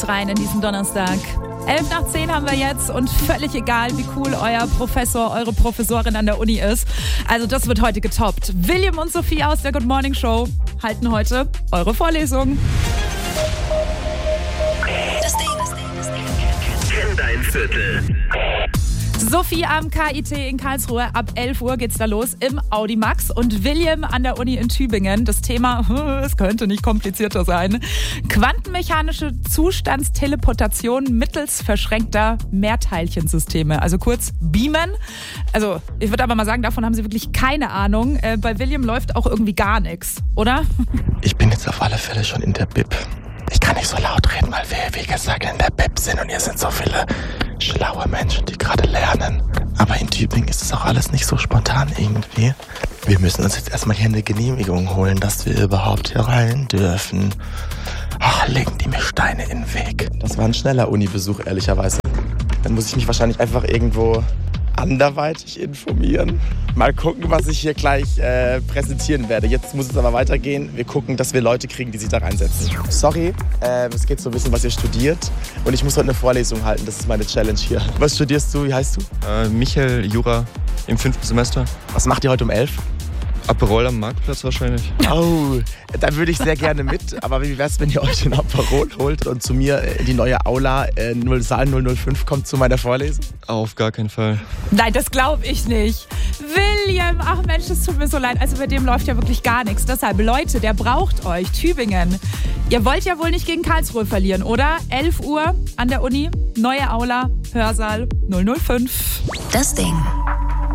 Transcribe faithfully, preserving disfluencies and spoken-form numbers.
Rein in diesen Donnerstag. elf nach zehn haben wir jetzt und völlig egal, wie cool euer Professor, eure Professorin an der Uni ist. Also das wird heute getoppt. William und Sophie aus der Good Morning Show halten heute eure Vorlesung. Das Ding, das Ding, das Ding. Kenn dein Viertel. Sophie am K I T in Karlsruhe. Ab elf Uhr geht's da los im Audimax. Und William an der Uni in Tübingen. Das Thema, es könnte nicht komplizierter sein. Quantenmechanische Zustandsteleportation mittels verschränkter Mehrteilchensysteme. Also kurz Beamen. Also ich würde aber mal sagen, davon haben Sie wirklich keine Ahnung. Äh, bei William läuft auch irgendwie gar nichts, oder? Ich bin jetzt auf alle Fälle schon in der B I P. Ich kann nicht so laut reden, weil wir, wie gesagt, in der B I P sind und hier sind so viele schlaue Menschen, die gerade lernen. Aber in Tübingen ist es auch alles nicht so spontan irgendwie. Wir müssen uns jetzt erstmal hier eine Genehmigung holen, dass wir überhaupt hier rein dürfen. Ach, legen die mir Steine in den Weg. Das war ein schneller Uni-Besuch, ehrlicherweise. Dann muss ich mich wahrscheinlich einfach irgendwo anderweitig informieren. Mal gucken, was ich hier gleich äh, präsentieren werde. Jetzt muss es aber weitergehen. Wir gucken, dass wir Leute kriegen, die sich da reinsetzen. Sorry, äh, es geht so ein bisschen, was ihr studiert. Und ich muss heute eine Vorlesung halten. Das ist meine Challenge hier. Was studierst du? Wie heißt du? Äh, Michael, Jura im fünften Semester. Was macht ihr heute um elf? Aperol am Marktplatz wahrscheinlich. Oh, da würde ich sehr gerne mit. Aber wie wär's, wenn ihr euch den Aperol holt und zu mir in die neue Aula äh, null, Saal null null fünf kommt zu meiner Vorlesung? Auf gar keinen Fall. Nein, das glaube ich nicht. William, ach Mensch, es tut mir so leid. Also bei dem läuft ja wirklich gar nichts. Deshalb, Leute, der braucht euch. Tübingen. Ihr wollt ja wohl nicht gegen Karlsruhe verlieren, oder? elf Uhr an der Uni, neue Aula, Hörsaal null null fünf. Das Ding.